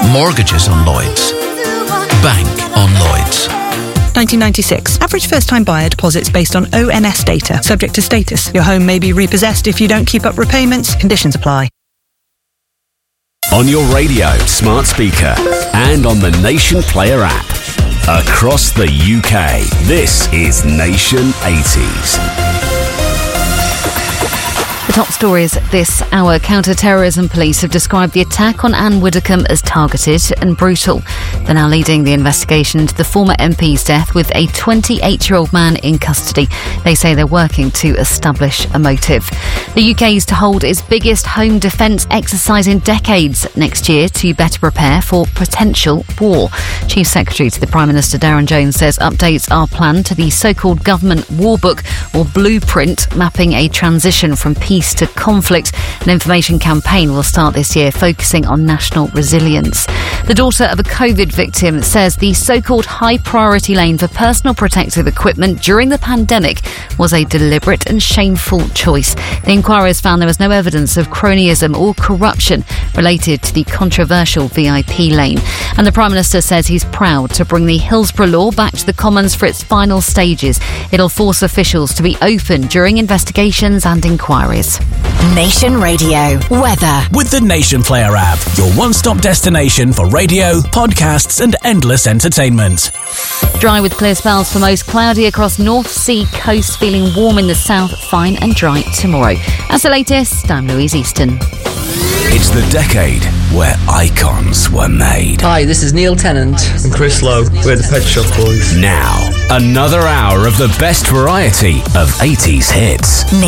Mortgages on Lloyds. Bank on Lloyds. 1996. Average first-time buyer deposits based on ONS data. Subject to status. Your home may be repossessed if you don't keep up repayments. Conditions apply. On your radio, smart speaker, and on the Nation Player app. Across the UK, this is Nation 80s. The top stories this hour. Counter-terrorism police have described the attack on Anne Widdecombe as targeted and brutal. They're now leading the investigation into the former MP's death with a 28-year-old man in custody. They say they're working to establish a motive. The UK is to hold its biggest home defence exercise in decades next year to better prepare for potential war. Chief Secretary to the Prime Minister Darren Jones says updates are planned to the so-called government war book or blueprint, mapping a transition from peace to conflict. An information campaign will start this year focusing on national resilience. The daughter of a COVID victim says the so-called high priority lane for personal protective equipment during the pandemic was a deliberate and shameful choice. The inquiries found there was no evidence of cronyism or corruption related to the controversial VIP lane. And the Prime Minister says he's proud to bring the Hillsborough Law back to the Commons for its final stages. It'll force officials to be open during investigations and inquiries. Nation Radio weather with the Nation Player app, your one-stop destination for radio, podcasts and endless entertainment. Dry with clear spells for most, cloudy across North Sea coast, feeling warm in the south, fine and dry tomorrow. That's the latest. I'm Louise Easton. It's the decade where icons were made. Hi, this is Neil Tennant and Chris Lowe. We're the Pet Shop Boys. Now, another hour of the best variety of 80s hits.